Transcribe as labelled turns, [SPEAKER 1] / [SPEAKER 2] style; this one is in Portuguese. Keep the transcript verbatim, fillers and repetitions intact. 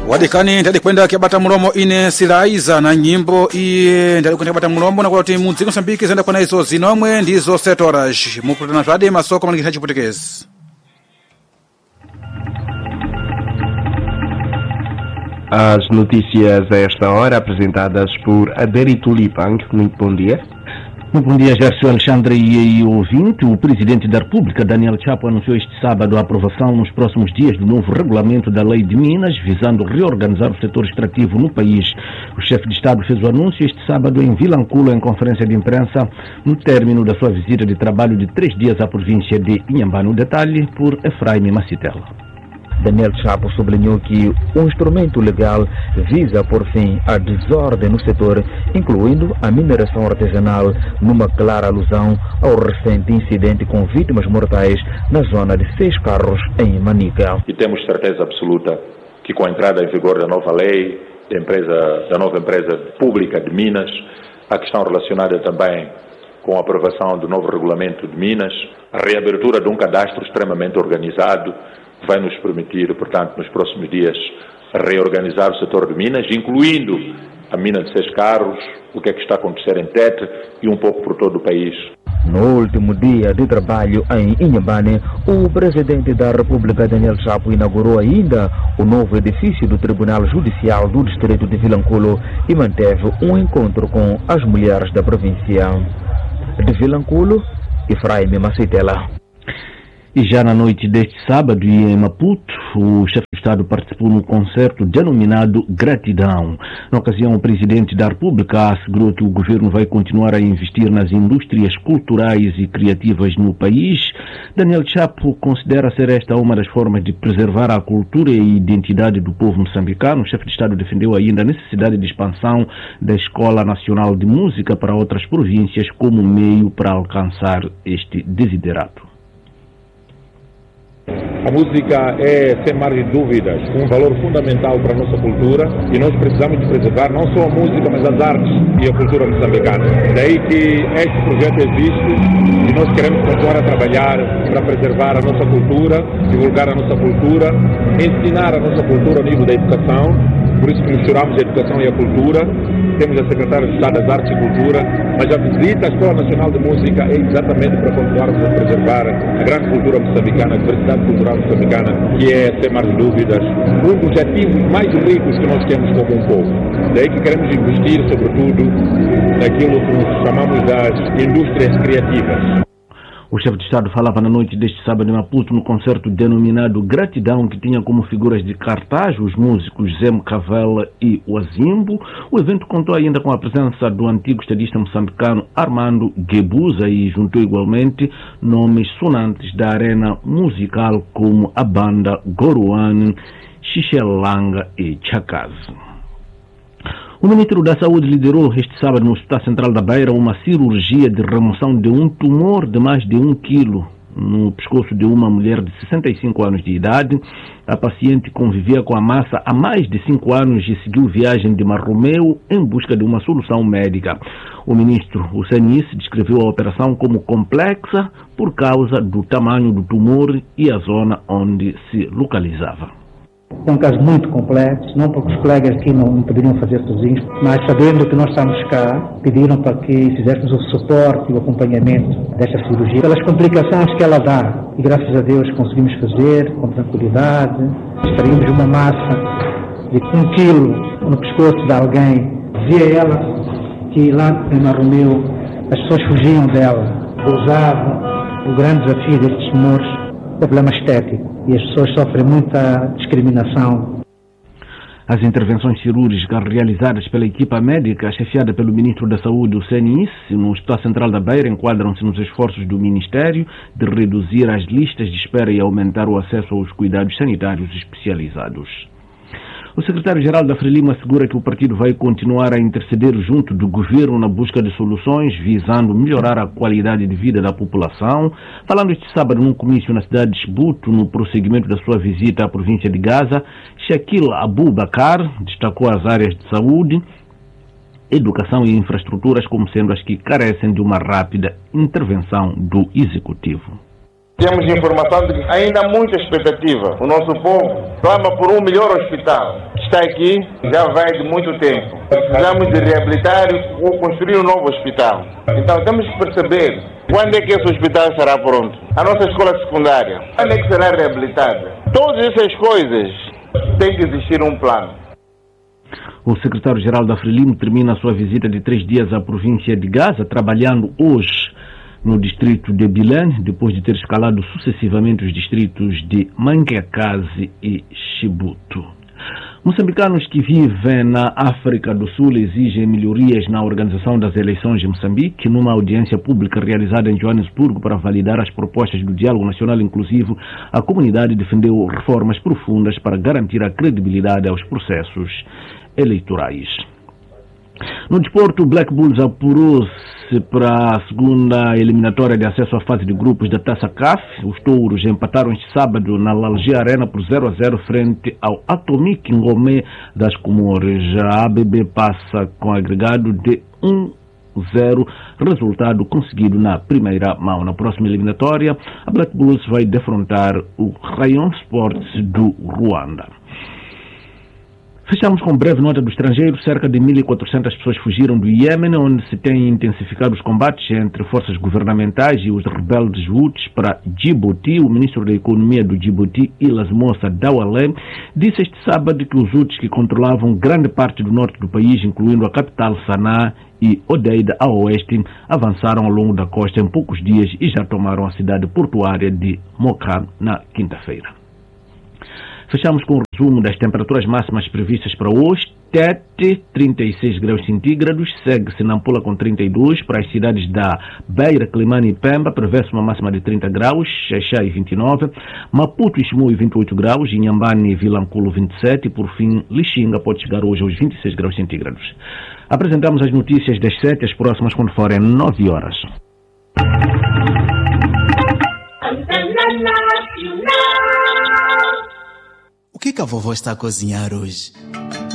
[SPEAKER 1] wadikani ndalikwenda kyabata mulomo ine silaiza na nyimbo iye ndalikwenda kyabata mulomo na kuti mudziko Msambiki zenda kwa izo zinomwe ndizo setoras muputana zvade masoko manikisa chiputekezi.
[SPEAKER 2] As notícias a esta hora apresentadas por Aderi Tulipang. Muito bom dia.
[SPEAKER 3] Muito bom dia, Gerson Alexandre e ouvinte. O Presidente da República, Daniel Chapo, anunciou este sábado a aprovação nos próximos dias do novo regulamento da Lei de Minas, visando reorganizar o setor extrativo no país. O chefe de Estado fez o anúncio este sábado em Vilanculo, em conferência de imprensa, no término da sua visita de trabalho de três dias à província de Inhambane. O detalhe por Efraim Macitela.
[SPEAKER 4] Daniel Chapo sublinhou que o instrumento legal visa pôr fim à desordem no setor, incluindo a mineração artesanal, numa clara alusão ao recente incidente com vítimas mortais na zona de Seis Carros, em Manica.
[SPEAKER 5] E temos certeza absoluta que com a entrada em vigor da nova lei, da, empresa, da nova empresa pública de Minas, a questão relacionada também com a aprovação do novo regulamento de Minas, a reabertura de um cadastro extremamente organizado, vai nos permitir, portanto, nos próximos dias, reorganizar o setor de Minas, incluindo a mina de Seis Carros, o que é que está a acontecer em Tete e um pouco por todo o país.
[SPEAKER 4] No último dia de trabalho em Inhambane, o Presidente da República, Daniel Chapo, inaugurou ainda o novo edifício do Tribunal Judicial do Distrito de Vilanculo e manteve um encontro com as mulheres da província. De Vilanculo, Efraim Macitela.
[SPEAKER 3] E já na noite deste sábado, em Maputo, o chefe de Estado participou no concerto denominado Gratidão. Na ocasião, o Presidente da República assegurou que o governo vai continuar a investir nas indústrias culturais e criativas no país. Daniel Chapo considera ser esta uma das formas de preservar a cultura e a identidade do povo moçambicano. O chefe de Estado defendeu ainda a necessidade de expansão da Escola Nacional de Música para outras províncias como meio para alcançar este desiderato.
[SPEAKER 6] A música é, sem margem de dúvidas, um valor fundamental para a nossa cultura e nós precisamos de preservar não só a música, mas as artes e a cultura moçambicana. Daí que este projeto existe e nós queremos continuar a trabalhar para preservar a nossa cultura, divulgar a nossa cultura, ensinar a nossa cultura ao nível da educação. Por isso que misturamos a educação e a cultura. Temos a Secretária de Estado das Artes e Cultura, mas a visita à Escola Nacional de Música é exatamente para continuarmos a preservar a grande cultura moçambicana, a diversidade cultural moçambicana, que é, sem mais dúvidas, um dos ativos mais ricos que nós temos como um povo. Daí que queremos investir, sobretudo, naquilo que nós chamamos das indústrias criativas.
[SPEAKER 3] O chefe de Estado falava na noite deste sábado em Maputo no concerto denominado Gratidão, que tinha como figuras de cartaz os músicos Zé Cavela e o Azimbo. O evento contou ainda com a presença do antigo estadista moçambicano Armando Guebuza e juntou igualmente nomes sonantes da arena musical como a banda Goruan, Xixelanga e Chakazi. O Ministro da Saúde liderou este sábado no Hospital Central da Beira uma cirurgia de remoção de um tumor de mais de um quilo no pescoço de uma mulher de sessenta e cinco anos de idade. A paciente convivia com a massa há mais de cinco anos e seguiu viagem de Marromeu em busca de uma solução médica. O ministro Hussein Isse descreveu a operação como complexa por causa do tamanho do tumor e a zona onde se localizava.
[SPEAKER 7] É um caso muito complexo, não porque os colegas aqui não, não poderiam fazer sozinhos, mas sabendo que nós estamos cá, pediram para que fizéssemos o suporte e o acompanhamento desta cirurgia, pelas complicações que ela dá. E graças a Deus conseguimos fazer com tranquilidade. Extraímos uma massa de um quilo no pescoço de alguém. Via ela que lá em Marromeu as pessoas fugiam dela, usavam o grande desafio destes tumores, o problema estético. E as pessoas sofrem muita discriminação.
[SPEAKER 3] As intervenções cirúrgicas realizadas pela equipa médica, chefiada pelo Ministro da Saúde, Hussein Isse, no Hospital Central da Beira, enquadram-se nos esforços do Ministério de reduzir as listas de espera e aumentar o acesso aos cuidados sanitários especializados. O secretário-geral da Frelimo assegura que o partido vai continuar a interceder junto do governo na busca de soluções visando melhorar a qualidade de vida da população. Falando este sábado num comício na cidade de Chibuto, no prosseguimento da sua visita à província de Gaza, Shakil Abubakar destacou as áreas de saúde, educação e infraestruturas como sendo as que carecem de uma rápida intervenção do executivo.
[SPEAKER 8] Temos informação de que ainda há muita expectativa. O nosso povo clama por um melhor hospital. Está aqui, já vai de muito tempo. Precisamos de reabilitar ou construir um novo hospital. Então temos que perceber quando é que esse hospital estará pronto. A nossa escola secundária, quando é que será reabilitada? Todas essas coisas tem que existir um plano.
[SPEAKER 3] O secretário-geral da Frelimo termina a sua visita de três dias à província de Gaza, trabalhando hoje no distrito de Bilene, depois de ter escalado sucessivamente os distritos de Manguekazi e Chibuto. Moçambicanos que vivem na África do Sul exigem melhorias na organização das eleições em Moçambique. Numa audiência pública realizada em Joanesburgo para validar as propostas do Diálogo Nacional Inclusivo, a comunidade defendeu reformas profundas para garantir a credibilidade aos processos eleitorais. No desporto, o Black Bulls apurou-se para a segunda eliminatória de acesso à fase de grupos da Taça C A F. Os touros empataram este sábado na Lalgia Arena por zero a zero frente ao Atomic Ngomé das Comores. A A B B passa com agregado de um a zero, resultado conseguido na primeira mão. Na próxima eliminatória, a Black Bulls vai defrontar o Rayon Sports do Ruanda. Fechamos com breve nota do estrangeiro. Cerca de mil e quatrocentas pessoas fugiram do Iêmen, onde se têm intensificado os combates entre forças governamentais e os rebeldes Houthis para Djibouti. O ministro da Economia do Djibouti, Ilas Moussa Dawalé, disse este sábado que os Houthis, que controlavam grande parte do norte do país, incluindo a capital Sanaa e Odeida a oeste, avançaram ao longo da costa em poucos dias e já tomaram a cidade portuária de Moka na quinta-feira. Fechamos com o resumo das temperaturas máximas previstas para hoje. Tete, trinta e seis graus centígrados, segue-se Nampula com trinta e dois, para as cidades da Beira, Climane e Pemba, prevê-se uma máxima de trinta graus, Xaixai vinte e nove, Maputo e Chimoio vinte e oito graus, Inhambane e Vilanculo vinte e sete, e por fim, Lixinga pode chegar hoje aos vinte e seis graus centígrados. Apresentamos as notícias das sete, as próximas quando forem nove horas.
[SPEAKER 9] O que que a vovó está a cozinhar hoje?